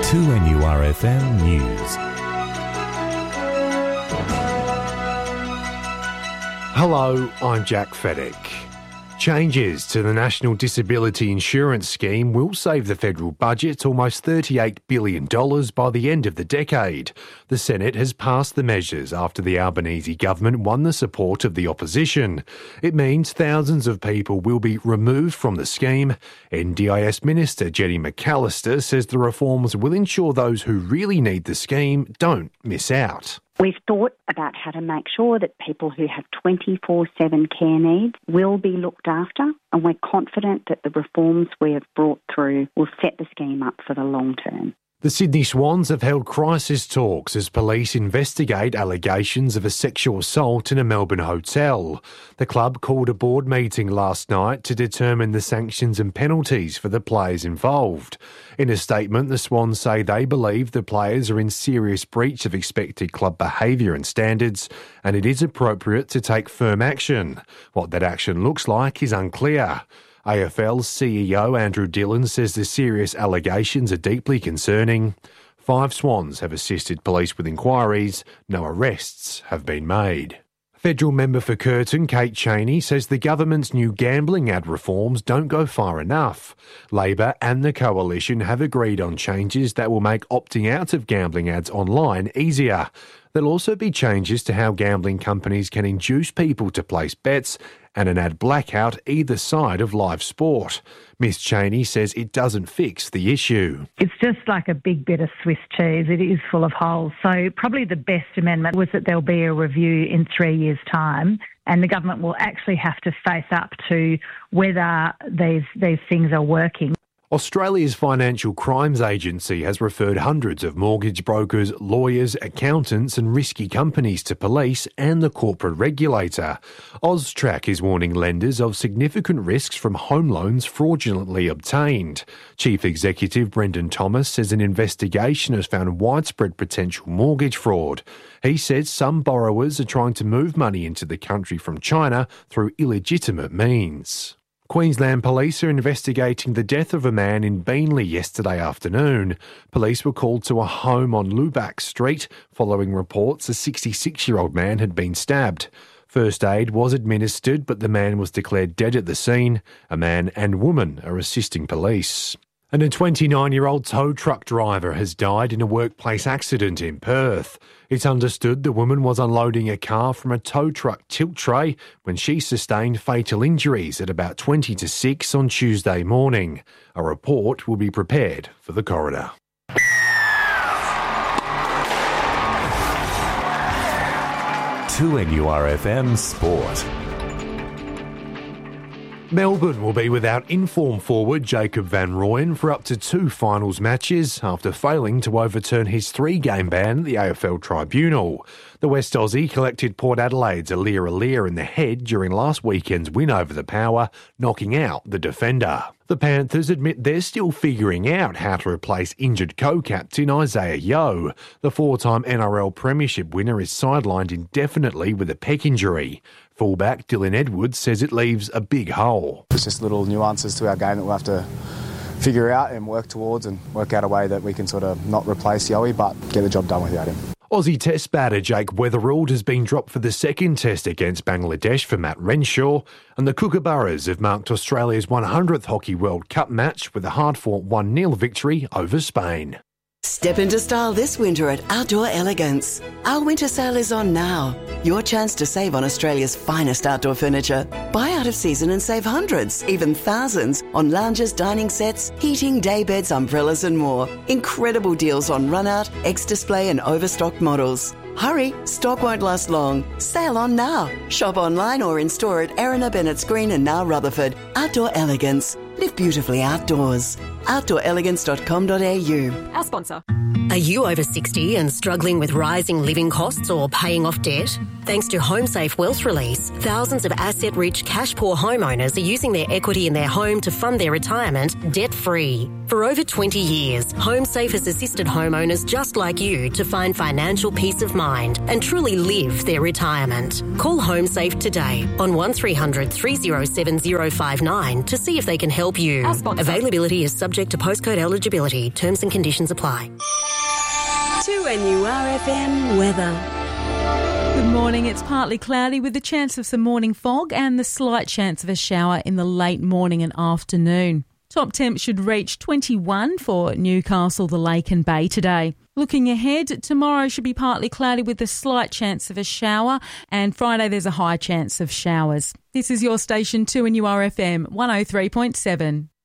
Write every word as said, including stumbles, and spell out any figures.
two N U R F M News. Hello, I'm Jack Fedek. Changes to the National Disability Insurance Scheme will save the federal budget almost thirty-eight billion dollars by the end of the decade. The Senate has passed the measures after the Albanese government won the support of the opposition. It means thousands of people will be removed from the scheme. N D I S Minister Jenny McAllister says the reforms will ensure those who really need the scheme don't miss out. We've thought about how to make sure that people who have twenty-four seven care needs will be looked after, and we're confident that the reforms we have brought through will set the scheme up for the long term. The Sydney Swans have held crisis talks as police investigate allegations of a sexual assault in a Melbourne hotel. The club called a board meeting last night to determine the sanctions and penalties for the players involved. In a statement, the Swans say they believe the players are in serious breach of expected club behaviour and standards, and it is appropriate to take firm action. What that action looks like is unclear. A F L's C E O Andrew Dillon says the serious allegations are deeply concerning. Five Swans have assisted police with inquiries. No arrests have been made. Federal member for Curtin, Kate Chaney, says the government's new gambling ad reforms don't go far enough. Labor and the Coalition have agreed on changes that will make opting out of gambling ads online easier. There'll also be changes to how gambling companies can induce people to place bets and an ad blackout either side of live sport. Miss Chaney says it doesn't fix the issue. It's just like a big bit of Swiss cheese. It is full of holes. So probably the best amendment was that there'll be a review in three years' time, and the government will actually have to face up to whether these these things are working. Australia's Financial Crimes Agency has referred hundreds of mortgage brokers, lawyers, accountants and risky companies to police and the corporate regulator. AUSTRAC is warning lenders of significant risks from home loans fraudulently obtained. Chief Executive Brendan Thomas says an investigation has found widespread potential mortgage fraud. He says some borrowers are trying to move money into the country from China through illegitimate means. Queensland Police are investigating the death of a man in Beenleigh yesterday afternoon. Police were called to a home on Lubac Street following reports a sixty-six-year-old man had been stabbed. First aid was administered, but the man was declared dead at the scene. A man and woman are assisting police. And a twenty-nine-year-old tow truck driver has died in a workplace accident in Perth. It's understood the woman was unloading a car from a tow truck tilt tray when she sustained fatal injuries at about twenty to six on Tuesday morning. A report will be prepared for the coroner. two N U R F M Sport. Melbourne will be without inform forward Jacob van Rooyen for up to two finals matches after failing to overturn his three-game ban at the A F L Tribunal. The West Aussie collected Port Adelaide's Alir Alir in the head during last weekend's win over the Power, knocking out the defender. The Panthers admit they're still figuring out how to replace injured co-captain Isaiah Yeo. The four-time N R L Premiership winner is sidelined indefinitely with a pec injury. Fullback Dylan Edwards says it leaves a big hole. It's just little nuances to our game that we'll have to figure out and work towards and work out a way that we can sort of not replace Yowie but get the job done without him. Aussie Test batter Jake Weatherald has been dropped for the second test against Bangladesh for Matt Renshaw, and the Kookaburras have marked Australia's one hundredth Hockey World Cup match with a hard-fought one nil victory over Spain. Step into style this winter at Outdoor Elegance. Our winter sale is on now. Your chance to save on Australia's finest outdoor furniture. Buy out of season and save hundreds, even thousands, on lounges, dining sets, heating, daybeds, umbrellas and more. Incredible deals on run-out, ex-display and overstocked models. Hurry, stock won't last long. Sale on now. Shop online or in store at Erina Bennett's Green and now Rutherford. Outdoor Elegance. Live beautifully outdoors. outdoor elegance dot com dot a u. Our sponsor. Are you over sixty and struggling with rising living costs or paying off debt? Thanks to HomeSafe Wealth Release, thousands of asset-rich, cash-poor homeowners are using their equity in their home to fund their retirement debt-free. For over twenty years, HomeSafe has assisted homeowners just like you to find financial peace of mind and truly live their retirement. Call HomeSafe today on one three hundred three oh seven oh five nine to see if they can help you. Availability is subject to postcode eligibility. Terms and conditions apply. two N U R F M weather. Good morning. It's partly cloudy with the chance of some morning fog and the slight chance of a shower in the late morning and afternoon. Top temps should reach twenty-one for Newcastle, the Lake and Bay today. Looking ahead, tomorrow should be partly cloudy with a slight chance of a shower, and Friday there's a high chance of showers. This is your station two N U R F M one oh three point seven.